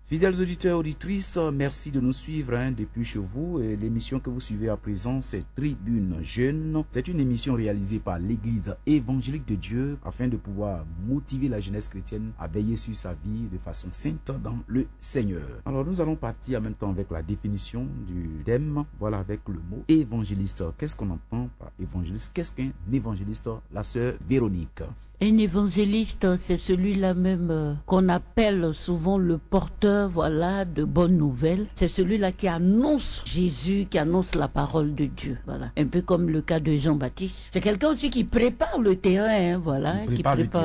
Fidèles auditeurs, auditrices, merci de nous suivre depuis chez vous. Et l'émission que vous suivez à présent, c'est Tribune Jeune. C'est une émission réalisée par l'Église évangélique de Dieu afin de pouvoir motiver la jeunesse chrétienne à veiller sur sa vie de façon sainte dans le Seigneur. Alors nous allons partir en même temps avec la définition du thème. Voilà, avec le mot évangéliste. Qu'est-ce qu'on entend par évangéliste? Qu'est-ce qu'un évangéliste, la sœur Véronique? Un évangéliste, c'est celui-là même qu'on appelle souvent le porteur, voilà, de bonnes nouvelles. C'est celui-là qui annonce Jésus, qui annonce la parole de Dieu. Voilà. Un peu comme le cas de Jean-Baptiste. C'est quelqu'un aussi qui prépare le terrain, voilà. Qui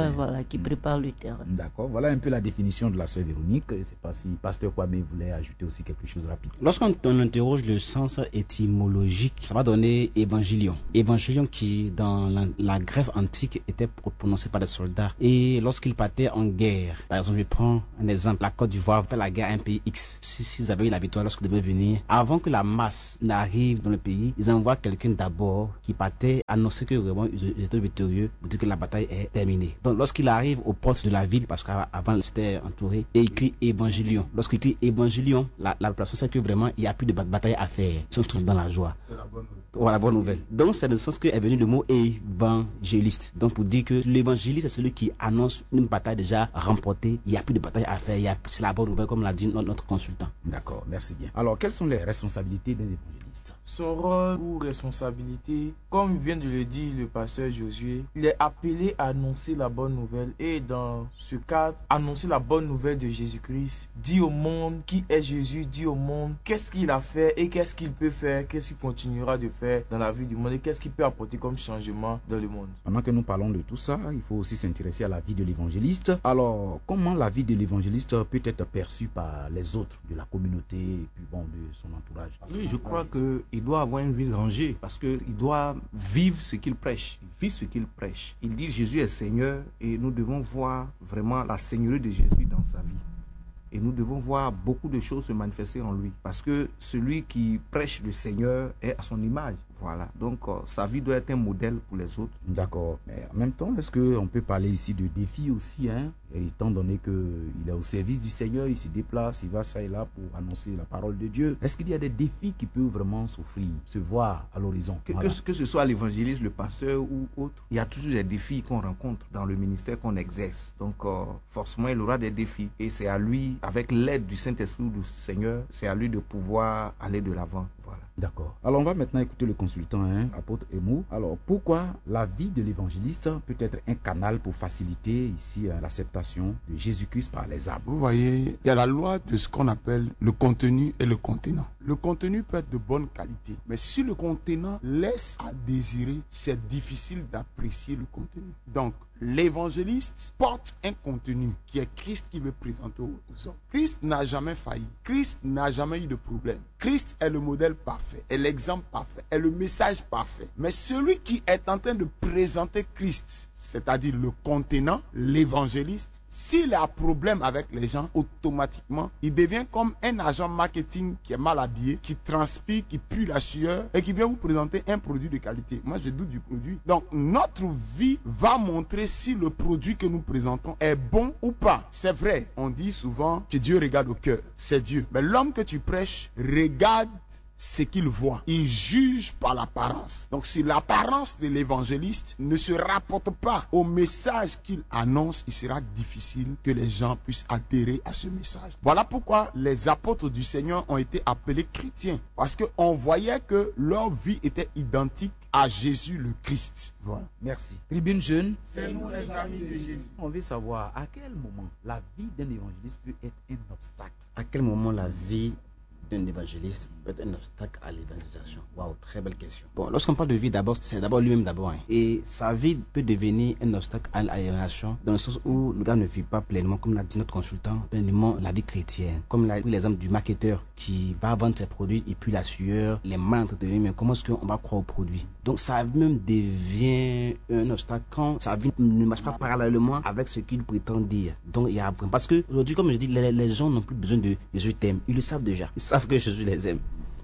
prépare le terrain. D'accord. Voilà un peu la définition de la sœur Véronique. Je ne sais pas si Pasteur Kwame voulait ajouter aussi quelque chose rapide. Lorsqu'on interroge le sens étymologique, ça va donner évangélion. Évangélion qui, dans la Grèce antique, était prononcé par des soldats. Et lorsqu'ils partaient en guerre, par exemple, je prends un exemple, la Côte d'Ivoire fait la guerre à un pays X. S'ils avaient eu la victoire lorsqu'ils devaient venir, avant que la masse n'arrive dans le pays, ils envoient quelqu'un d'abord qui partait annoncer que vraiment ils étaient victorieux pour dire que la bataille est terminée. Donc lorsqu'il arrive aux portes de la ville, parce qu'avant c'était entouré, et il crie évangélion. Lorsqu'il crie évangélion, la population sait que vraiment il n'y a plus de bataille à faire. Ils sont tous dans la joie. C'est la bonne nouvelle. Voilà, bonne nouvelle. Donc c'est le sens que est venu le mot évangéliste. Donc pour dire que l'évangéliste c'est celui qui annonce une bataille déjà remportée, il n'y a plus de bataille à faire, c'est la bonne nouvelle comme l'a dit notre consultant. D'accord, merci bien. Alors quelles sont les responsabilités d'un évangéliste? Son rôle ou responsabilité, comme vient de le dire le pasteur Josué, il est appelé à annoncer la bonne nouvelle et dans ce cadre, annoncer la bonne nouvelle de Jésus-Christ, dit au monde qui est Jésus, dit au monde qu'est-ce qu'il a fait et qu'est-ce qu'il peut faire, qu'est-ce qu'il continuera de faire dans la vie du monde et qu'est-ce qu'il peut apporter comme changement dans le monde. Pendant que nous parlons de tout ça, il faut aussi s'intéresser à la vie de l'évangéliste. Alors, comment la vie de l'évangéliste peut être perçue par les autres de la communauté et puis bon, de son entourage? Oui, je crois qu'il doit avoir une vie rangée parce qu'il doit vivre ce qu'il prêche. Il vit ce qu'il prêche. Il dit Jésus est Seigneur et nous devons voir vraiment la seigneurie de Jésus dans sa vie. Et nous devons voir beaucoup de choses se manifester en lui. Parce que celui qui prêche le Seigneur est à son image. Voilà. Donc, sa vie doit être un modèle pour les autres. D'accord. Mais en même temps, est-ce qu'on peut parler ici de défis aussi, étant donné qu'il est au service du Seigneur, il se déplace, il va ça et là pour annoncer la parole de Dieu. Est-ce qu'il y a des défis qui peuvent vraiment s'offrir, se voir à l'horizon? Que ce soit l'évangéliste, le pasteur ou autre, il y a toujours des défis qu'on rencontre dans le ministère qu'on exerce. Donc, forcément, il aura des défis. Et c'est à lui, avec l'aide du Saint-Esprit ou du Seigneur, c'est à lui de pouvoir aller de l'avant. Voilà. D'accord. Alors, on va maintenant écouter le consultant, apôtre Emu. Alors, pourquoi la vie de l'évangéliste peut être un canal pour faciliter ici l'acceptation de Jésus-Christ par les âmes? Vous voyez, il y a la loi de ce qu'on appelle le contenu et le contenant. Le contenu peut être de bonne qualité, mais si le contenant laisse à désirer, c'est difficile d'apprécier le contenu. Donc, l'évangéliste porte un contenu qui est Christ qui veut présenter aux hommes. Christ n'a jamais failli. Christ n'a jamais eu de problème. Christ est le modèle parfait, est l'exemple parfait, est le message parfait. Mais celui qui est en train de présenter Christ, c'est-à-dire le contenant, l'évangéliste, s'il a problème avec les gens, automatiquement, il devient comme un agent marketing qui est mal habillé, qui transpire, qui pue la sueur et qui vient vous présenter un produit de qualité. Moi, je doute du produit. Donc, notre vie va montrer si le produit que nous présentons est bon ou pas. C'est vrai, on dit souvent que Dieu regarde au cœur. C'est Dieu. Mais l'homme que tu prêches regarde ce qu'il voit. Il juge par l'apparence. Donc si l'apparence de l'évangéliste ne se rapporte pas au message qu'il annonce, il sera difficile que les gens puissent adhérer à ce message. Voilà pourquoi les apôtres du Seigneur ont été appelés chrétiens. Parce qu'on voyait que leur vie était identique à Jésus le Christ. Voilà. Merci. Tribune Jeune, c'est nous les amis de Jésus. On veut savoir à quel moment la vie d'un évangéliste peut être un obstacle. À quel moment la vie d'un évangéliste peut être un obstacle à l'évangélisation? Waouh, très belle question. Bon, lorsqu'on parle de vie, d'abord, c'est d'abord lui-même d'abord. Et sa vie peut devenir un obstacle à l'évangélisation dans le sens où le gars ne vit pas pleinement, comme l'a dit notre consultant, pleinement la vie chrétienne. Comme l'a pris l'exemple du marketeur qui va vendre ses produits et puis la sueur, les mains entretenues, mais comment est-ce qu'on va croire au produit? Donc ça même devient un obstacle quand sa vie ne marche pas parallèlement avec ce qu'il prétend dire. Donc il y a vraiment... Parce que aujourd'hui, comme je dis, les gens n'ont plus besoin de Jésus t'aime. Ils le savent déjà. Ils savent que Jésus les aime.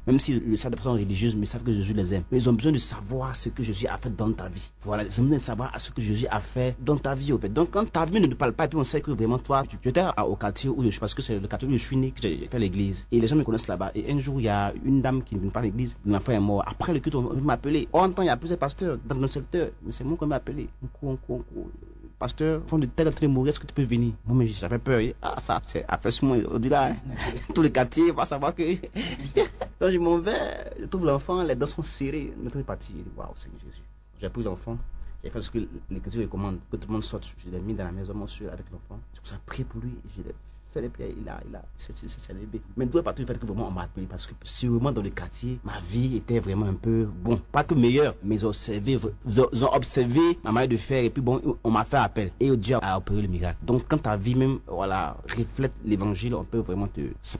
même s'ils le savent de façon religieuse, mais ils savent que Jésus les aime. Mais ils ont besoin de savoir ce que Jésus a fait dans ta vie. Voilà, ils ont besoin de savoir ce que Jésus a fait dans ta vie, au fait. Donc, quand ta vie ne parle pas, et puis on sait que vraiment, toi, tu étais au quartier où je suis, parce que c'est le quartier où je suis né, que j'ai fait l'église. Et les gens me connaissent là-bas. Et un jour, il y a une dame qui ne vient pas à l'église, l'enfant est mort. Après le culte, on m'a appelé. En même temps, il y a plusieurs pasteurs dans notre secteur, mais c'est moi qu'on m'a appelé. Pasteur, fond de tête de mourir, est-ce que tu peux venir? Moi, mais j'avais peur. Ah, ça, c'est affaissement au-delà. Tous les quartiers vont savoir que. Donc, je m'en vais, je trouve l'enfant, les dents sont serrées. Notre est parti. Waouh, Seigneur Jésus. J'ai pris l'enfant, j'ai fait ce que l'Écriture recommande, que tout le monde sorte. Je l'ai mis dans la maison, monsieur, avec l'enfant. J'ai commencé à prier pour lui. Je l'ai fait les prières, c'est le bébé. Mais tout est parti du fait que vraiment on m'a appelé parce que sûrement dans le quartier, ma vie était vraiment un peu, bon, pas que meilleure, mais ils ont observé ma manière de faire et puis bon, on m'a fait appel. Et Dieu a opéré le miracle. Donc quand ta vie même, voilà, reflète l'évangile, on peut vraiment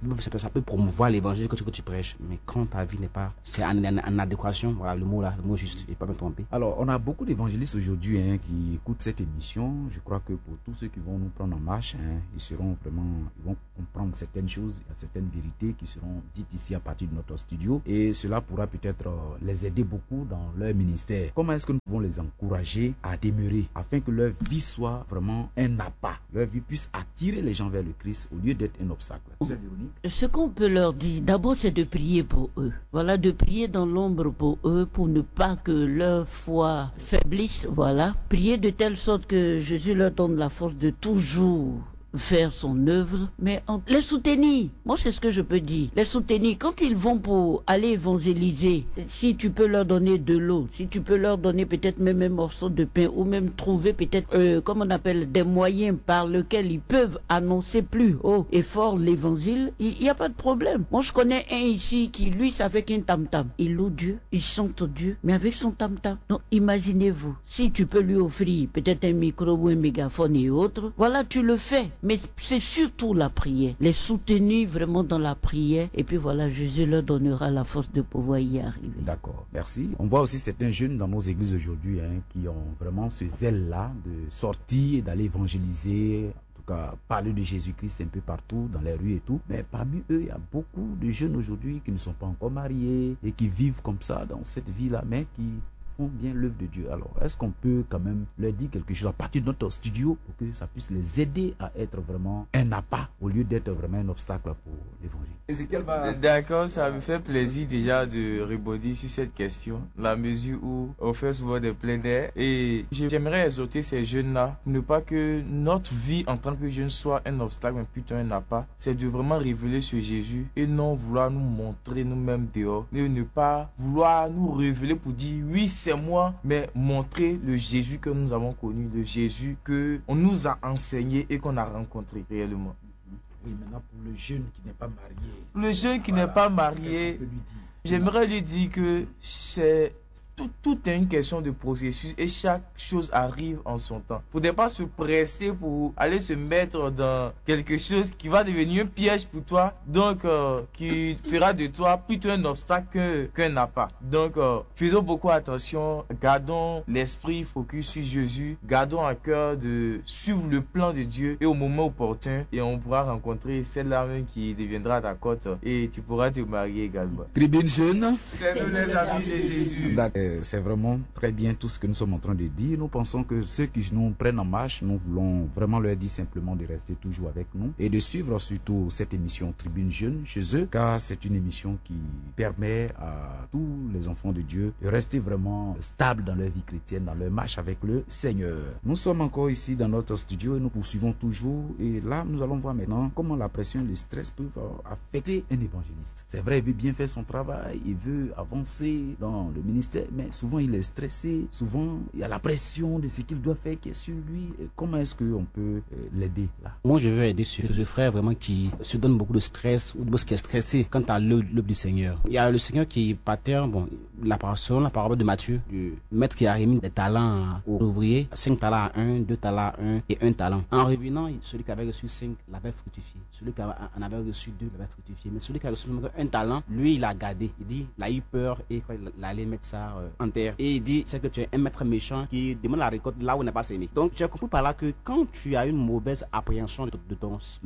ça peut promouvoir l'évangile que tu prêches. Mais quand ta vie n'est pas, c'est en adéquation, voilà le mot juste, et pas me tromper. Alors, on a beaucoup d'évangélistes aujourd'hui qui écoutent cette émission. Je crois que pour tous ceux qui vont nous prendre en marche, ils seront vraiment, ils vont comprendre certaines choses, certaines vérités qui seront dites ici à partir de notre studio, et cela pourra peut-être les aider beaucoup dans leur ministère. Comment est-ce que nous pouvons les encourager à demeurer afin que leur vie soit vraiment un appât, leur vie puisse attirer les gens vers le Christ au lieu d'être un obstacle? Véronique? Ce qu'on peut leur dire, d'abord, c'est de prier pour eux. Voilà, de prier dans l'ombre pour eux, pour ne pas que leur foi faiblisse. Voilà, prier de telle sorte que Jésus leur donne la force de toujours faire son œuvre, mais les soutenir. Moi, c'est ce que je peux dire. Les soutenir. Quand ils vont pour aller évangéliser, si tu peux leur donner de l'eau, si tu peux leur donner peut-être même un morceau de pain, ou même trouver peut-être, comme on appelle, des moyens par lesquels ils peuvent annoncer plus haut et fort l'évangile, il n'y a pas de problème. Moi, je connais un ici qui, lui, c'est avec un tam-tam. Il loue Dieu, il chante Dieu, mais avec son tam-tam. Donc, imaginez-vous, si tu peux lui offrir peut-être un micro ou un mégaphone et autres, voilà, tu le fais. Mais c'est surtout la prière. Les soutenir vraiment dans la prière. Et puis voilà, Jésus leur donnera la force de pouvoir y arriver. D'accord, merci. On voit aussi certains jeunes dans nos églises aujourd'hui qui ont vraiment ce zèle-là de sortir et d'aller évangéliser. En tout cas, parler de Jésus-Christ un peu partout, dans les rues et tout. Mais parmi eux, il y a beaucoup de jeunes aujourd'hui qui ne sont pas encore mariés et qui vivent comme ça dans cette vie-là, mais qui bien l'œuvre de Dieu. Alors, est-ce qu'on peut quand même leur dire quelque chose à partir de notre studio pour que ça puisse les aider à être vraiment un appât au lieu d'être vraiment un obstacle pour l'évangile? D'accord, ça me fait plaisir déjà de rebondir sur cette question, la mesure où on fait souvent des plein air, et j'aimerais exhorter ces jeunes-là, ne pas que notre vie en tant que jeunes soit un obstacle, mais plutôt un appât. C'est de vraiment révéler ce Jésus et non vouloir nous montrer nous-mêmes dehors, et ne pas vouloir nous révéler pour dire oui, c'est moi, mais montrer le Jésus que nous avons connu, le Jésus que on nous a enseigné et qu'on a rencontré réellement. Oui, maintenant pour le jeune qui n'est pas marié. Le jeune qui n'est pas marié, j'aimerais lui dire que c'est tout est une question de processus et chaque chose arrive en son temps. Il ne faudrait pas se presser pour aller se mettre dans quelque chose qui va devenir un piège pour toi, donc qui fera de toi plutôt un obstacle qu'un appât. Donc faisons beaucoup attention, gardons l'esprit focus sur Jésus, gardons à cœur de suivre le plan de Dieu et au moment opportun, et on pourra rencontrer celle-là même qui deviendra ta cote et tu pourras te marier également. Tribune jeune, c'est nous les amis de Jésus. C'est vraiment très bien tout ce que nous sommes en train de dire. Nous pensons que ceux qui nous prennent en marche, nous voulons vraiment leur dire simplement de rester toujours avec nous et de suivre surtout cette émission Tribune Jeune chez eux, car c'est une émission qui permet à tous les enfants de Dieu de rester vraiment stables dans leur vie chrétienne, dans leur marche avec le Seigneur. Nous sommes encore ici dans notre studio et nous poursuivons toujours, et là nous allons voir maintenant comment la pression et le stress peuvent affecter un évangéliste. C'est vrai, il veut bien faire son travail, il veut avancer dans le ministère, mais souvent il est stressé, souvent il y a la pression de ce qu'il doit faire qui est sur lui. Et comment est-ce qu'on peut l'aider là? Moi je veux aider ce frère vraiment qui se donne beaucoup de stress ou qui est stressé quant à l'œuvre du Seigneur. Il y a le Seigneur qui est pater, bon, selon la parole de Matthieu, le maître qui a remis des talents aux ouvriers, 5 talents à 1, 2 talents à 1 et 1 talent. En revenant, celui qui avait reçu 5 l'avait fructifié, celui qui en avait reçu 2 l'avait fructifié, mais celui qui a reçu 1 talent, lui il a gardé. Il dit, il a eu peur et il allait mettre ça en terre. Et il dit, c'est que tu es un maître méchant qui demande la récolte là où on n'est pas semé. Donc, j'ai compris par là que quand tu as une mauvaise appréhension de ton maître,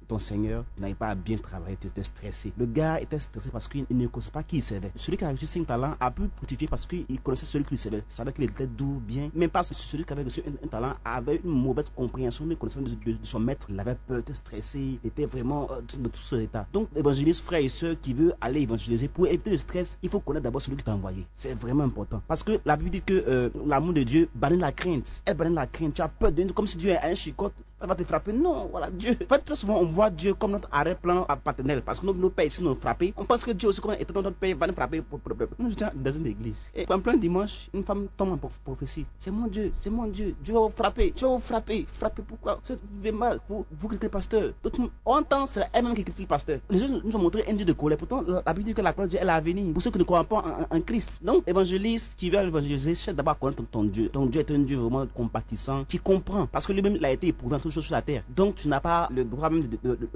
ton Seigneur n'arrive pas à bien travailler, tu es stressé. Le gars était stressé parce qu'il ne connaissait pas qui il servait. Celui qui avait reçu 5 talents a pu fructifier parce qu'il connaissait celui qui lui servait, savait qu'il était doux, bien, même parce que celui qui avait reçu un talent avait une mauvaise compréhension, une connaissance de son maître. Il avait peur, était stressé, il était vraiment de tout ce état. Donc, évangéliste, frère et soeur qui veut aller évangéliser, pour éviter le stress, il faut connaître d'abord celui qui t'a envoyé. C'est vraiment important. Parce que la Bible dit que l'amour de Dieu bannit la crainte. Elle bannit la crainte. Tu as peur de Dieu, comme si Dieu a un chicote. Elle va te frapper. Non, voilà, Dieu. En fait, très souvent, on voit Dieu comme notre arrière-plan paternel. Parce que nos pères ici nous ont frappés. On pense que Dieu aussi, comme étant notre père, va nous frapper. Nous j'étais dans une église. Et en plein dimanche, une femme tombe en prophétie. C'est mon Dieu, c'est mon Dieu. Dieu va vous frapper. Dieu va vous frapper. Frapper pourquoi? Vous vivez mal. Vous critiquez le pasteur. On entend, c'est elle-même qui critique le pasteur. Les gens nous ont montré un Dieu de colère. Pourtant, la Bible dit que la gloire de Dieu est à venir. Pour ceux qui ne croient pas en Christ. Donc, évangéliste qui veut évangéliser, cherche d'abord à connaître ton Dieu. Ton Dieu est un Dieu vraiment compatissant, qui comprend. Parce que lui-même, il a été éprouvé en toutes choses sur la terre. Donc, tu n'as pas le droit même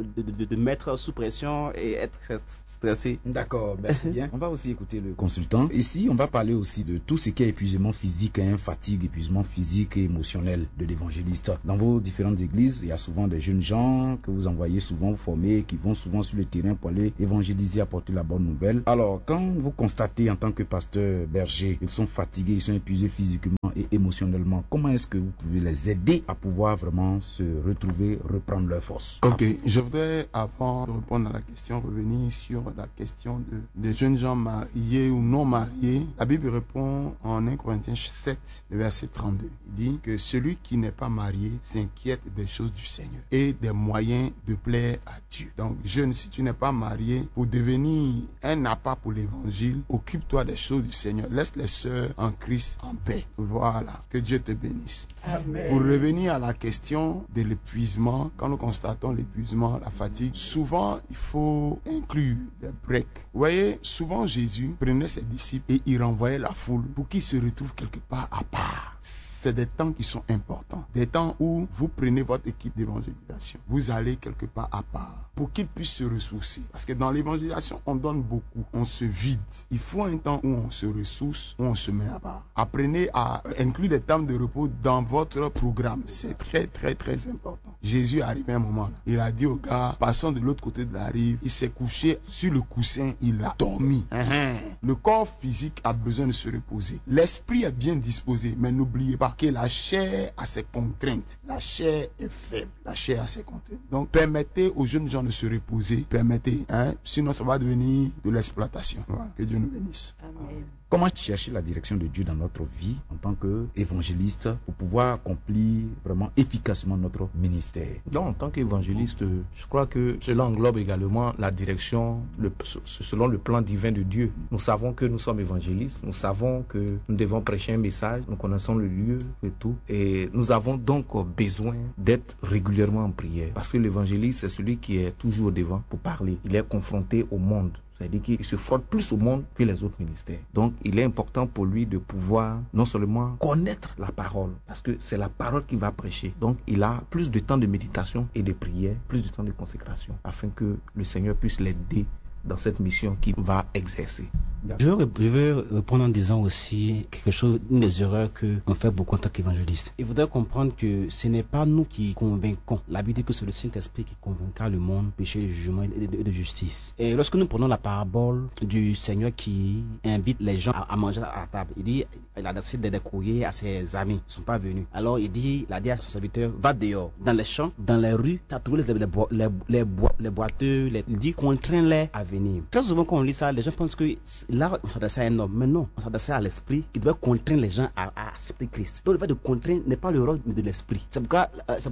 de mettre sous pression et être stressé. D'accord, merci bien. On va aussi écouter le consultant. Ici, on va parler aussi de tout ce qui est épuisement physique, fatigue, épuisement physique et émotionnel de l'évangéliste. Dans vos différentes églises, il y a souvent des jeunes gens que vous envoyez souvent former, qui vont souvent sur le terrain pour aller évangéliser, apporter la bonne nouvelle. Alors, quand vous constatez en tant que pasteur berger, ils sont fatigués, ils sont épuisés physiquement et émotionnellement, comment est-ce que vous pouvez les aider à pouvoir vraiment se retrouver, reprendre leur force? Ok, je voudrais, avant de répondre à la question, revenir sur la question des jeunes gens mariés ou non mariés. La Bible répond en 1 Corinthiens 7, le verset 32. Il dit que celui qui n'est pas marié s'inquiète des choses du Seigneur et des moyens de plaire à Dieu. Donc, jeune, si tu n'es pas marié, pour devenir un appât pour l'évangile, occupe-toi des choses du Seigneur. Laisse les sœurs en Christ en paix. Voilà, que Dieu te bénisse. Amen. Pour revenir à la question de l'épuisement, quand nous constatons l'épuisement, la fatigue, souvent il faut inclure des breaks. Vous voyez, souvent Jésus prenait ses disciples et il renvoyait la foule pour qu'ils se retrouvent quelque part à part. C'est des temps qui sont importants. Des temps où vous prenez votre équipe d'évangélisation. Vous allez quelque part à part pour qu'ils puissent se ressourcer. Parce que dans l'évangélisation, on donne beaucoup. On se vide. Il faut un temps où on se ressource, où on se met à part. Apprenez à inclure des temps de repos dans votre programme. C'est très, très, très important. Jésus est arrivé à un moment là. Il a dit au gars, passons de l'autre côté de la rive. Il s'est couché sur le coussin. Il a dormi. Le corps physique a besoin de se reposer. L'esprit est bien disposé, mais n'oubliez pas que la chair a ses contraintes. La chair est faible. La chair a ses contraintes. Donc, permettez aux jeunes gens de se reposer. Permettez. Sinon, ça va devenir de l'exploitation. Voilà. Que Dieu nous bénisse. Amen. Comment chercher la direction de Dieu dans notre vie en tant qu'évangéliste pour pouvoir accomplir vraiment efficacement notre ministère? Donc, en tant qu'évangéliste, je crois que cela englobe également la direction selon le plan divin de Dieu. Nous savons que nous sommes évangélistes, nous savons que nous devons prêcher un message, nous connaissons le lieu et tout. Et nous avons donc besoin d'être régulièrement en prière. Parce que l'évangéliste, c'est celui qui est toujours devant pour parler. Il est confronté au monde. C'est-à-dire qu'il se frotte plus au monde que les autres ministères. Donc, il est important pour lui de pouvoir non seulement connaître la parole, parce que c'est la parole qu'il va prêcher. Donc, il a plus de temps de méditation et de prière, plus de temps de consécration, afin que le Seigneur puisse l'aider dans cette mission qu'il va exercer. Je veux répondre en disant aussi quelque chose, une des erreurs qu'on fait beaucoup en tant qu'évangéliste. Il faudrait comprendre que ce n'est pas nous qui convainquons. La Bible dit que c'est le Saint-Esprit qui convaincra le monde, péché, de jugement et de justice. Et lorsque nous prenons la parabole du Seigneur qui invite les gens à manger à la table, il a adressé des courriers à ses amis, ils ne sont pas venus. Alors il a dit à son serviteur, va dehors, dans les champs, dans les rues, tu as trouvé les boiteux, il dit contrains-les à venir. Très souvent quand on lit ça, les gens pensent que là, on s'adressait à un homme, mais non, on s'adressait à l'esprit qui doit contraindre les gens à accepter Christ. Donc le fait de contraindre n'est pas le rôle de l'esprit. C'est pourquoi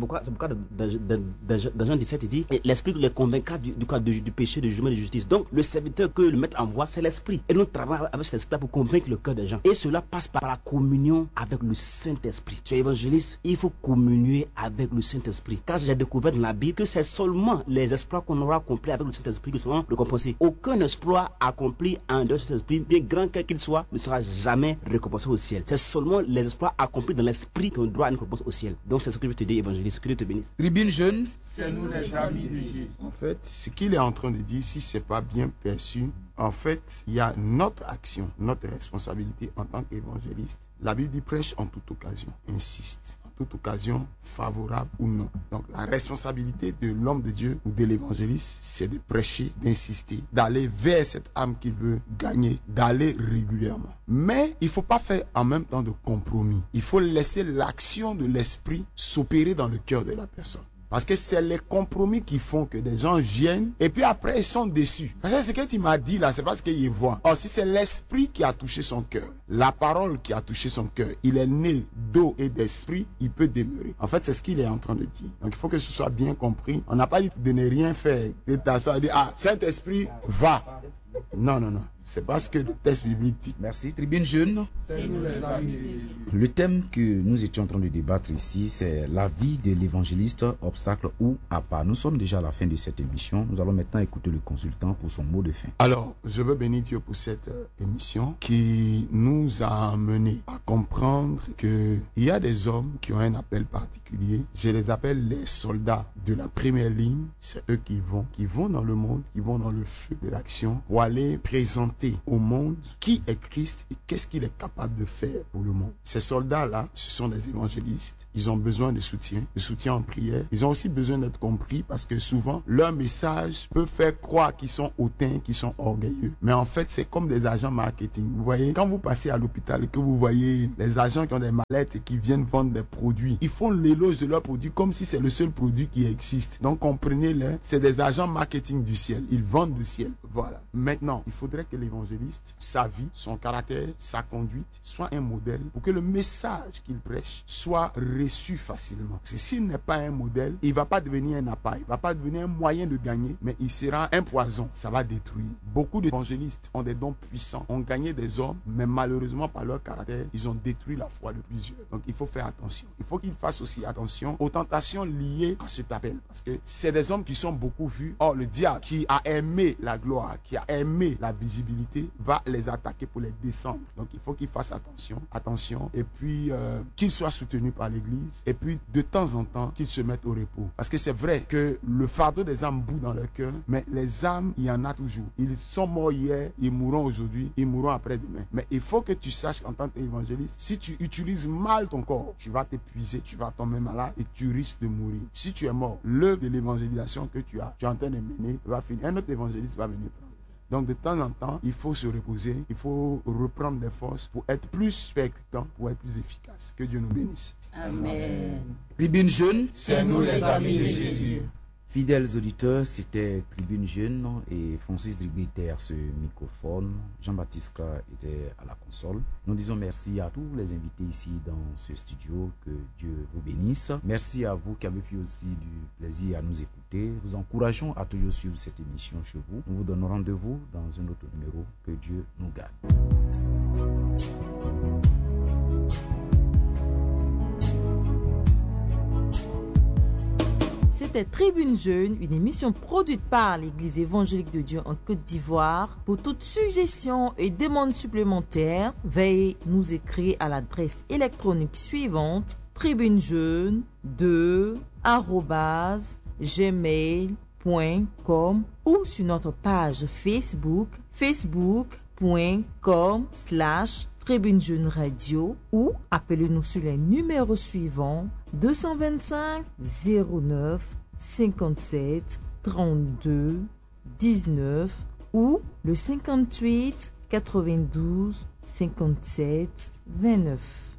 dans Jean 17, il dit, l'esprit les convaincra du péché, du jugement et de justice. Donc le serviteur que le maître envoie, c'est l'esprit. Et nous travaillons avec cet esprit pour convaincre le cœur des gens. Et cela passe par la communion avec le Saint-Esprit. Tu es évangéliste, il faut communier avec le Saint-Esprit. Car j'ai découvert dans la Bible que c'est seulement les exploits qu'on aura accomplis avec le Saint-Esprit qui seront récompensés. Aucun exploit accompli en dehors du Saint-Esprit, bien grand qu'il soit, ne sera jamais récompensé au ciel. C'est seulement les exploits accomplis dans l'Esprit qu'on doit une récompense au ciel. Donc c'est ce que je veux te dire, évangéliste. Que Dieu te bénisse. Tribune jeune, c'est nous les amis de Jésus. En fait, ce qu'il est en train de dire, si c'est pas bien perçu, en fait, il y a notre action, notre responsabilité en tant qu'évangéliste. La Bible dit prêche en toute occasion, insiste, en toute occasion, favorable ou non. Donc la responsabilité de l'homme de Dieu ou de l'évangéliste, c'est de prêcher, d'insister, d'aller vers cette âme qu'il veut gagner, d'aller régulièrement. Mais il ne faut pas faire en même temps de compromis. Il faut laisser l'action de l'esprit s'opérer dans le cœur de la personne. Parce que c'est les compromis qui font que des gens viennent et puis après ils sont déçus. Parce que ce que tu m'as dit là, c'est parce qu'ils voient. Or si c'est l'esprit qui a touché son cœur, la parole qui a touché son cœur, il est né d'eau et d'esprit, il peut demeurer. En fait, c'est ce qu'il est en train de dire. Donc il faut que ce soit bien compris. On n'a pas dit de ne rien faire. De t'asseoir et dire, ah, Saint-Esprit, va. Non, non, non. C'est parce que le texte biblique dit. Merci. Tribune jeune. Le thème que nous étions en train de débattre ici, c'est la vie de l'évangéliste, obstacle ou appât. Nous sommes déjà à la fin de cette émission. Nous allons maintenant écouter le consultant pour son mot de fin. Alors, je veux bénir Dieu pour cette émission qui nous a amené à comprendre qu'il y a des hommes qui ont un appel particulier. Je les appelle les soldats de la première ligne. C'est eux qui vont dans le monde, qui vont dans le feu de l'action pour aller présenter au monde qui est Christ et qu'est-ce qu'il est capable de faire pour le monde. Ces soldats-là, ce sont des évangélistes. Ils ont besoin de soutien en prière. Ils ont aussi besoin d'être compris parce que souvent, leur message peut faire croire qu'ils sont hautains, qu'ils sont orgueilleux. Mais en fait, c'est comme des agents marketing. Vous voyez, quand vous passez à l'hôpital et que vous voyez les agents qui ont des mallettes et qui viennent vendre des produits, ils font l'éloge de leurs produits comme si c'est le seul produit qui existe. Donc, comprenez-les, c'est des agents marketing du ciel. Ils vendent du ciel. Voilà. Maintenant, il faudrait que l'évangéliste, sa vie, son caractère, sa conduite, soit un modèle pour que le message qu'il prêche soit reçu facilement. Parce que s'il n'est pas un modèle, il ne va pas devenir un appât, il ne va pas devenir un moyen de gagner, mais il sera un poison. Ça va détruire. Beaucoup d'évangélistes ont des dons puissants, ont gagné des hommes, mais malheureusement par leur caractère, ils ont détruit la foi de plusieurs. Donc il faut faire attention. Il faut qu'ils fassent aussi attention aux tentations liées à cet appel. Parce que c'est des hommes qui sont beaucoup vus. Or, le diable qui a aimé la gloire, qui a aimé la visibilité, va les attaquer pour les descendre. Donc il faut qu'ils fassent attention, et puis qu'ils soient soutenus par l'église, et puis de temps en temps qu'ils se mettent au repos. Parce que c'est vrai que le fardeau des âmes bout dans leur cœur, mais les âmes, il y en a toujours. Ils sont morts hier, ils mourront aujourd'hui, ils mourront après-demain. Mais il faut que tu saches qu'en tant qu'évangéliste, si tu utilises mal ton corps, tu vas t'épuiser, tu vas tomber malade et tu risques de mourir. Si tu es mort, l'œuvre de l'évangélisation que tu es en train de mener va finir. Un autre évangéliste va venir prendre. Donc de temps en temps, il faut se reposer, il faut reprendre des forces pour être plus percutant, pour être plus efficace. Que Dieu nous bénisse. Amen. Tribune jeune, C'est nous les amis de Jésus. Fidèles auditeurs, c'était Tribune Jeune et Francis Dribé était à ce microphone. Jean-Baptiste Kra était à la console. Nous disons merci à tous les invités ici dans ce studio. Que Dieu vous bénisse. Merci à vous qui avez fait aussi du plaisir à nous écouter. Nous encourageons à toujours suivre cette émission chez vous. Nous vous donnons rendez-vous dans un autre numéro. Que Dieu nous garde. C'était Tribune Jeune, une émission produite par l'Église évangélique de Dieu en Côte d'Ivoire. Pour toute suggestion et demande supplémentaire, veuillez nous écrire à l'adresse électronique suivante: tribunejeune2@gmail.com ou sur notre page Facebook, facebook.com/Tribune Jeune Radio, ou appelez-nous sur les numéros suivants: 225 09 57 32 19 ou le 58 92 57 29.